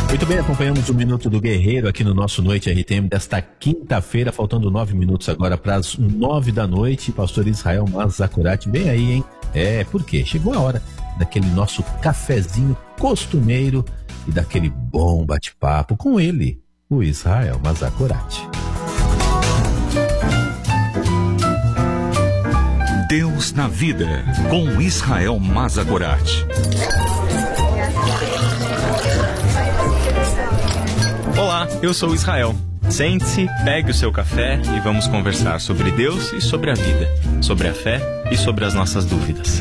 Muito bem, acompanhamos o Minuto do Guerreiro aqui no nosso Noite RTM desta quinta-feira, faltando 9 minutos agora para as 9 da noite. Pastor Israel Mazacurati, bem aí, hein? Por quê? Chegou a hora daquele nosso cafezinho costumeiro e daquele bom bate-papo com ele, o Israel Mazacurati. Deus na Vida, com Israel Mazacurati. Olá, eu sou o Israel. Sente-se, pegue o seu café e vamos conversar sobre Deus e sobre a vida, sobre a fé e sobre as nossas dúvidas.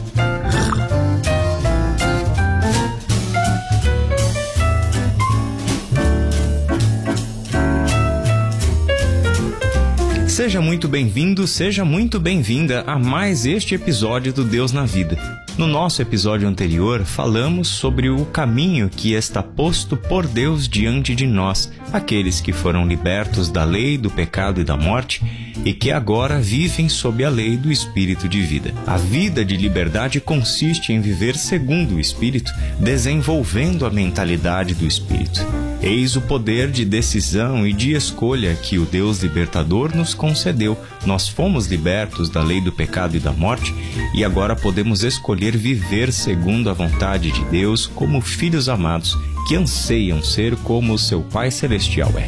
Seja muito bem-vindo, seja muito bem-vinda a mais este episódio do Deus na Vida. No nosso episódio anterior, falamos sobre o caminho que está posto por Deus diante de nós, aqueles que foram libertos da lei, do pecado e da morte, e que agora vivem sob a lei do Espírito de vida. A vida de liberdade consiste em viver segundo o Espírito, desenvolvendo a mentalidade do Espírito. Eis o poder de decisão e de escolha que o Deus libertador nos concedeu. Nós fomos libertos da lei do pecado e da morte e agora podemos escolher viver segundo a vontade de Deus como filhos amados que anseiam ser como o seu Pai Celestial é.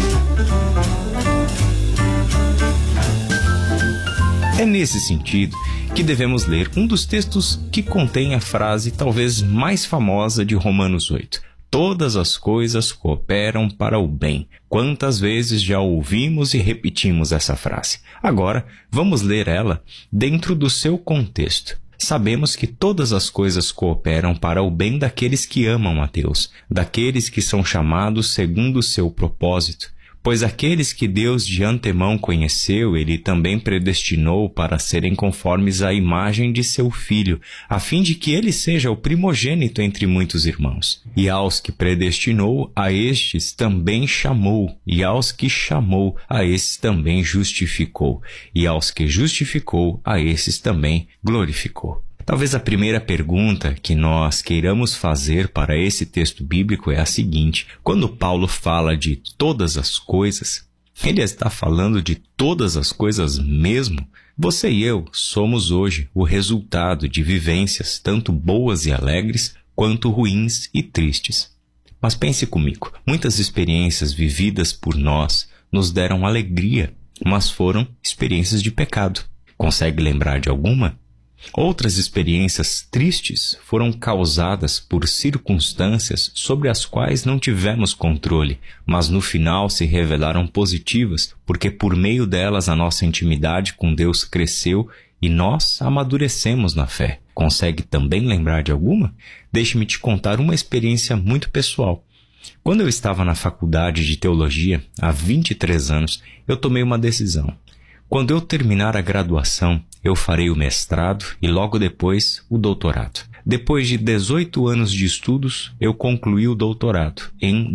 É nesse sentido que devemos ler um dos textos que contém a frase talvez mais famosa de Romanos 8. Todas as coisas cooperam para o bem. Quantas vezes já ouvimos e repetimos essa frase? Agora, vamos ler ela dentro do seu contexto. Sabemos que todas as coisas cooperam para o bem daqueles que amam a Deus, daqueles que são chamados segundo o seu propósito. Pois aqueles que Deus de antemão conheceu, Ele também predestinou para serem conformes à imagem de seu Filho, a fim de que Ele seja o primogênito entre muitos irmãos. E aos que predestinou, a estes também chamou, e aos que chamou, a estes também justificou, e aos que justificou, a estes também glorificou. Talvez a primeira pergunta que nós queiramos fazer para esse texto bíblico é a seguinte: quando Paulo fala de todas as coisas, ele está falando de todas as coisas mesmo? Você e eu somos hoje o resultado de vivências tanto boas e alegres quanto ruins e tristes. Mas pense comigo, muitas experiências vividas por nós nos deram alegria, mas foram experiências de pecado. Consegue lembrar de alguma? Outras experiências tristes foram causadas por circunstâncias sobre as quais não tivemos controle, mas no final se revelaram positivas, porque por meio delas a nossa intimidade com Deus cresceu e nós amadurecemos na fé. Consegue também lembrar de alguma? Deixe-me te contar uma experiência muito pessoal. Quando eu estava na faculdade de teologia, há 23 anos, eu tomei uma decisão. Quando eu terminar a graduação, eu farei o mestrado e logo depois o doutorado. Depois de 18 anos de estudos, eu concluí o doutorado em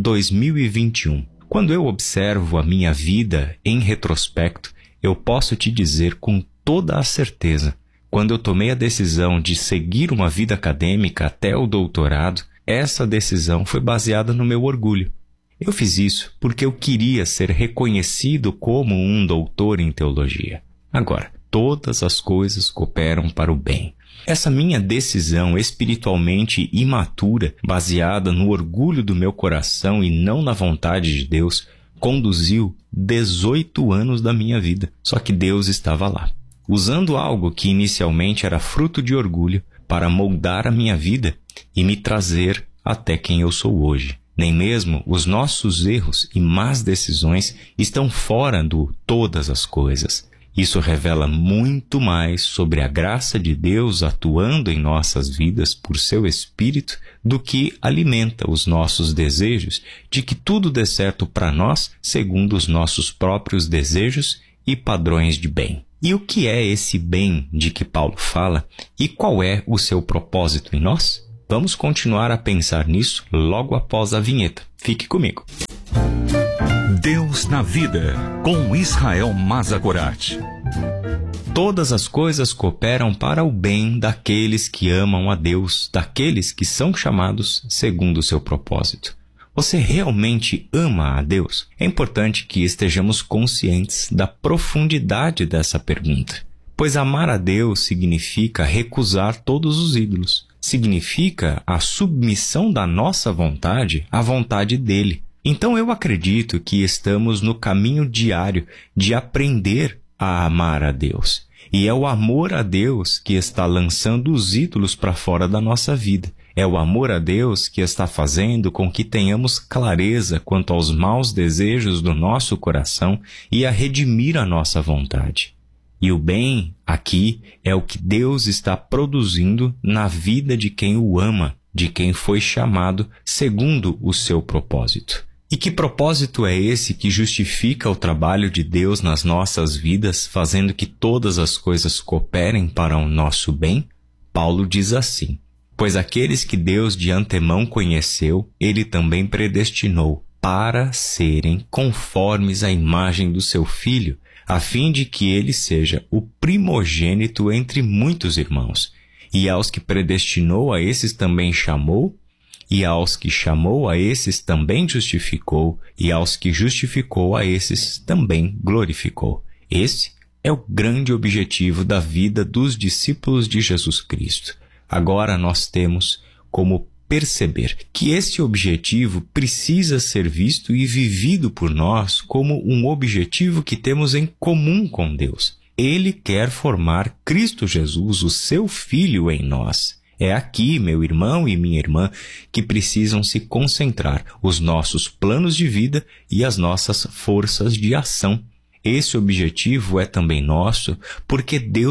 2021. Quando eu observo a minha vida em retrospecto, eu posso te dizer com toda a certeza, quando eu tomei a decisão de seguir uma vida acadêmica até o doutorado, essa decisão foi baseada no meu orgulho. Eu fiz isso porque eu queria ser reconhecido como um doutor em teologia. Agora, todas as coisas cooperam para o bem. Essa minha decisão espiritualmente imatura, baseada no orgulho do meu coração e não na vontade de Deus, conduziu 18 anos da minha vida. Só que Deus estava lá, usando algo que inicialmente era fruto de orgulho para moldar a minha vida e me trazer até quem eu sou hoje. Nem mesmo os nossos erros e más decisões estão fora do todas as coisas. Isso revela muito mais sobre a graça de Deus atuando em nossas vidas por seu Espírito do que alimenta os nossos desejos de que tudo dê certo para nós segundo os nossos próprios desejos e padrões de bem. E o que é esse bem de que Paulo fala e qual é o seu propósito em nós? Vamos continuar a pensar nisso logo após a vinheta. Fique comigo. Deus na Vida, com Israel Mazacurati. Todas as coisas cooperam para o bem daqueles que amam a Deus, daqueles que são chamados segundo o seu propósito. Você realmente ama a Deus? É importante que estejamos conscientes da profundidade dessa pergunta, pois amar a Deus significa recusar todos os ídolos, significa a submissão da nossa vontade à vontade dele. Então eu acredito que estamos no caminho diário de aprender a amar a Deus. E é o amor a Deus que está lançando os ídolos para fora da nossa vida. É o amor a Deus que está fazendo com que tenhamos clareza quanto aos maus desejos do nosso coração e a redimir a nossa vontade. E o bem aqui é o que Deus está produzindo na vida de quem o ama, de quem foi chamado segundo o seu propósito. E que propósito é esse que justifica o trabalho de Deus nas nossas vidas, fazendo que todas as coisas cooperem para o nosso bem? Paulo diz assim: pois aqueles que Deus de antemão conheceu, ele também predestinou para serem conformes à imagem do seu Filho, a fim de que ele seja o primogênito entre muitos irmãos. E aos que predestinou, a esses também chamou, e aos que chamou, a esses também justificou, e aos que justificou, a esses também glorificou. Esse é o grande objetivo da vida dos discípulos de Jesus Cristo. Agora nós temos como perceber que esse objetivo precisa ser visto e vivido por nós como um objetivo que temos em comum com Deus. Ele quer formar Cristo Jesus, o seu Filho, em nós. É aqui, meu irmão e minha irmã, que precisam se concentrar os nossos planos de vida e as nossas forças de ação. Esse objetivo é também nosso, porque Deus